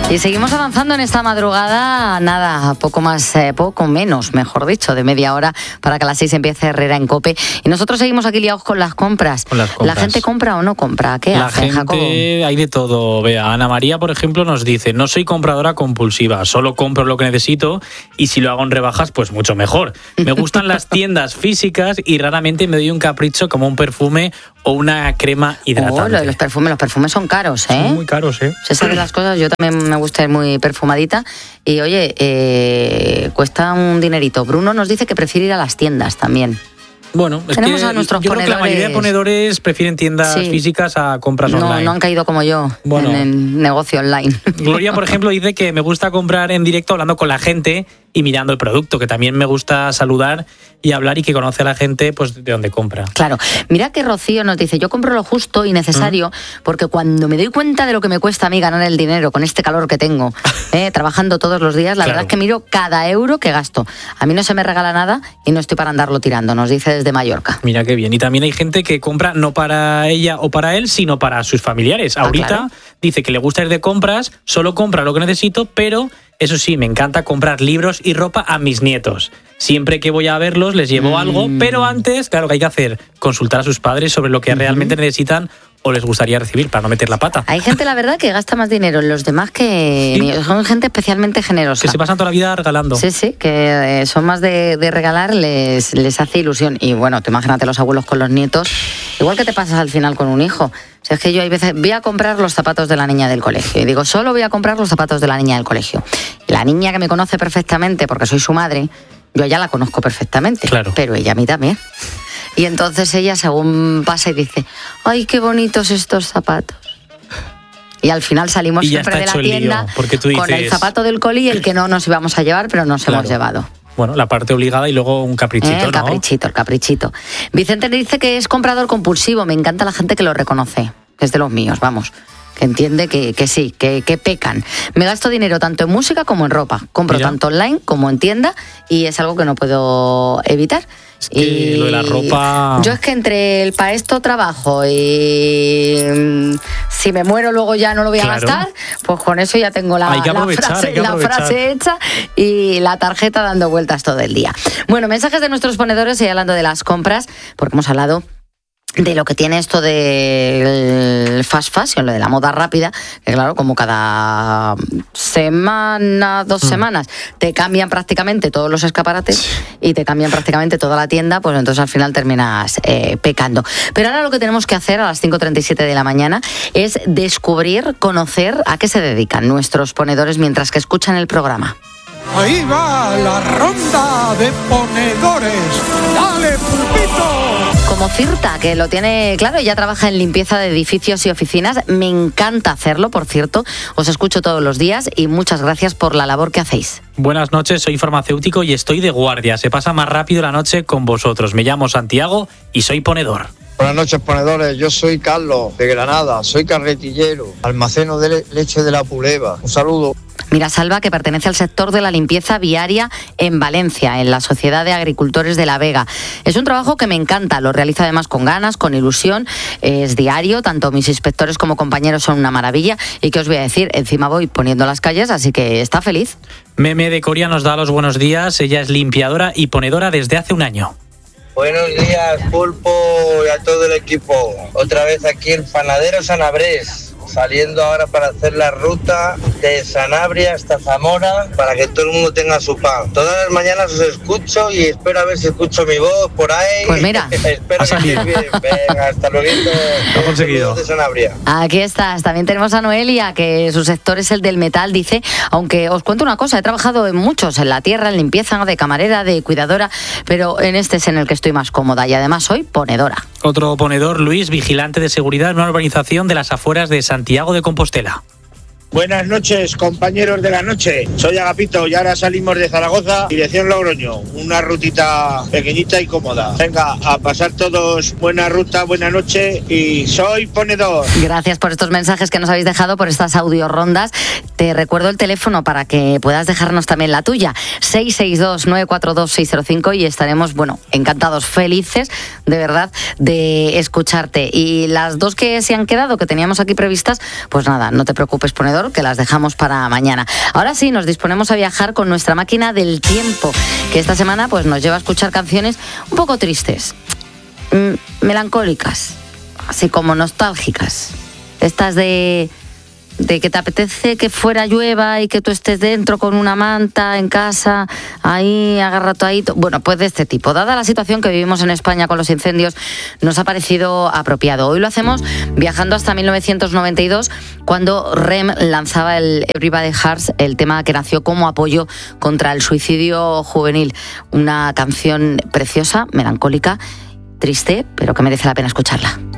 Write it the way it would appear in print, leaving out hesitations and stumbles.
Y seguimos avanzando en esta madrugada, nada, poco menos, mejor dicho, de media hora para que a las 6 empiece Herrera en COPE. Y nosotros seguimos aquí liados con las compras. ¿La gente compra o no compra? ¿Qué hace, Jacobo? La gente, hay de todo. Vea, Ana María, por ejemplo, nos dice: no soy compradora compulsiva, solo compro lo que necesito y si lo hago en rebajas, pues mucho mejor. Me gustan las tiendas físicas y raramente me doy un capricho como un perfume o una crema hidratante. Lo de los perfumes son caros, ¿eh? Son muy caros, ¿eh? Se saben las cosas, yo también me gusta ir muy perfumadita y oye, cuesta un dinerito. Bruno nos dice que prefiere ir a las tiendas también. Bueno, es tenemos que a nuestros yo ponedores. Creo que la mayoría de ponedores prefieren tiendas físicas a compras online. No han caído como yo en el negocio online. Gloria, por ejemplo, dice que me gusta comprar en directo hablando con la gente y mirando el producto, que también me gusta saludar y hablar y que conoce a la gente pues de dónde compra. Claro. Mira que Rocío nos dice: yo compro lo justo y necesario porque cuando me doy cuenta de lo que me cuesta a mí ganar el dinero con este calor que tengo, trabajando todos los días, la verdad es que miro cada euro que gasto. A mí no se me regala nada y no estoy para andarlo tirando, nos dice desde Mallorca. Mira qué bien. Y también hay gente que compra no para ella o para él, sino para sus familiares. Ahorita dice que le gusta ir de compras, solo compra lo que necesito, pero eso sí, me encanta comprar libros y ropa a mis nietos. Siempre que voy a verlos les llevo algo, pero antes, claro, que hay que hacer, consultar a sus padres sobre lo que realmente necesitan o les gustaría recibir para no meter la pata. Hay gente, la verdad, que gasta más dinero en los demás que... Son gente especialmente generosa. Que se pasan toda la vida regalando. Sí, que son más de regalar, les hace ilusión. Y bueno, tú imagínate los abuelos con los nietos, igual que te pasas al final con un hijo. O sea, es que yo hay veces voy a comprar los zapatos de la niña del colegio. Y digo, solo voy a comprar los zapatos de la niña del colegio. Y la niña que me conoce perfectamente, porque soy su madre, yo ya la conozco perfectamente. Claro. Pero ella a mí también. Y entonces ella, según pasa y dice: ¡ay, qué bonitos estos zapatos! Y al final salimos siempre de la tienda con el zapato del coli y el que no nos íbamos a llevar, pero nos hemos llevado. Bueno, la parte obligada y luego un caprichito, el caprichito. Vicente dice que es comprador compulsivo. Me encanta la gente que lo reconoce, que es de los míos, vamos. Que entiende que sí, que pecan. Me gasto dinero tanto en música como en ropa. Compro tanto online como en tienda y es algo que no puedo evitar. Es que lo de la ropa... Yo es que entre el para esto trabajo y si me muero luego ya no lo voy a gastar, pues con eso ya tengo la frase hecha y la tarjeta dando vueltas todo el día. Bueno, mensajes de nuestros ponedores y hablando de las compras, porque hemos hablado de lo que tiene esto del fast fashion, lo de la moda rápida, que claro, como cada semana, 2 semanas, te cambian prácticamente todos los escaparates y te cambian prácticamente toda la tienda, pues entonces al final terminas pecando. Pero ahora lo que tenemos que hacer a las 5:37 de la mañana es descubrir, conocer a qué se dedican nuestros ponedores mientras que escuchan el programa. Ahí va la ronda de ponedores. ¡Dale, pulpito! Como Cirta, que lo tiene claro, ella trabaja en limpieza de edificios y oficinas. Me encanta hacerlo, por cierto. Os escucho todos los días y muchas gracias por la labor que hacéis. Buenas noches, soy farmacéutico y estoy de guardia. Se pasa más rápido la noche con vosotros. Me llamo Santiago y soy ponedor. Buenas noches, ponedores. Yo soy Carlos, de Granada. Soy carretillero, almaceno de leche de la Puleva. Un saludo. Mira, Salva, que pertenece al sector de la limpieza viaria en Valencia, en la Sociedad de Agricultores de La Vega. Es un trabajo que me encanta, lo realiza además con ganas, con ilusión, es diario, tanto mis inspectores como compañeros son una maravilla. Y qué os voy a decir, encima voy poniendo las calles, así que está feliz. Meme de Coria nos da los buenos días, ella es limpiadora y ponedora desde hace un año. Buenos días, Pulpo, y a todo el equipo. Otra vez aquí en Panadero Sanabrés, saliendo ahora para hacer la ruta de Sanabria hasta Zamora para que todo el mundo tenga su pan. Todas las mañanas os escucho y espero a ver si escucho mi voz por ahí. Pues mira, espero que estéis bien. Venga, hasta luego. Lo ha conseguido. De Sanabria. Aquí estás. También tenemos a Noelia, que su sector es el del metal, dice, aunque os cuento una cosa, he trabajado en muchos, en la tierra, en limpieza, de camarera, de cuidadora, pero en este es en el que estoy más cómoda y además soy ponedora. Otro ponedor, Luis, vigilante de seguridad en una urbanización de las afueras de Santiago de Compostela. Buenas noches, compañeros de la noche. Soy Agapito y ahora salimos de Zaragoza, dirección Logroño. Una rutita pequeñita y cómoda. Venga, a pasar todos buena ruta, buena noche y soy ponedor. Gracias por estos mensajes que nos habéis dejado, por estas audiorondas. Te recuerdo el teléfono para que puedas dejarnos también la tuya. 662-942-605 y estaremos, encantados, felices, de verdad, de escucharte. Y las dos que se han quedado, que teníamos aquí previstas, pues nada, no te preocupes, ponedor, mejor que las dejamos para mañana. Ahora sí, nos disponemos a viajar con nuestra máquina del tiempo, que esta semana pues nos lleva a escuchar canciones un poco tristes, melancólicas, así como nostálgicas. Estas de que te apetece que fuera llueva y que tú estés dentro con una manta en casa, ahí agarratadito. Bueno, pues de este tipo. Dada la situación que vivimos en España con los incendios, nos ha parecido apropiado. Hoy lo hacemos viajando hasta 1992, cuando REM lanzaba el Everybody Hurts, el tema que nació como apoyo contra el suicidio juvenil. Una canción preciosa, melancólica, triste, pero que merece la pena escucharla.